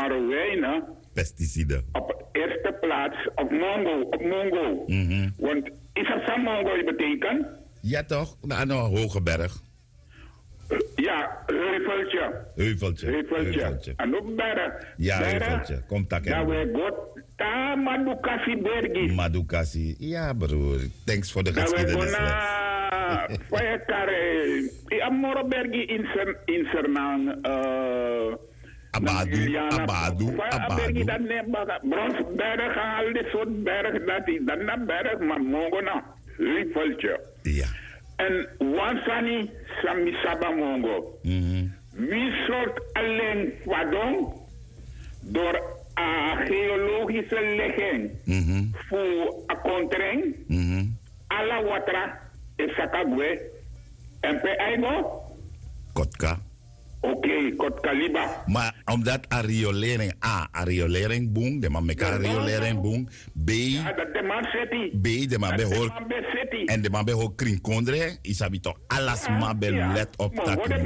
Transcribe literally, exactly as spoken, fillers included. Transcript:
marowijnen. Pesticiden. Op de eerste plaats op Mongo. Op Mongo. Mm-hmm. Want is dat van Mongo betekent? Ja toch? Nou, een hoge berg. Ja, heuveltje. Heuveltje. Heuveltje. Heuveltje. En ook berg. Ja, berg. heuveltje. Kom tak Ja, en. we goed. Ta Madukasi Bergi. Madukasi. Ja, broer. Thanks voor de Dat we geschiedenisles. gona faya kare. Ja, Moro Bergi in Ser in Sernang. eh Abadu, Abadu, Faya Bergi Abadu. dat ne baga. Bronsberg al dit soort berg dat is dan na berg maar mongo na. Heuveltje. Ja. En wansani sami saba mongo. Mm-hmm. Wie soort alleen wadong door een geologische ligging Mm-hmm. voor een contraing, Mm-hmm. alla watra is sakagwe en pe aigo. Kotka. Oké, okay, kot kaliba. Maar omdat a riolering A, a riolering boom, de man meka riolering boom, B, Ja, dat de man zeti. B, de man Dat de behoort, man bezeti. en de man behoort kringkondre, isabi toch alles Ja, maar be ja. let op Maar dat worden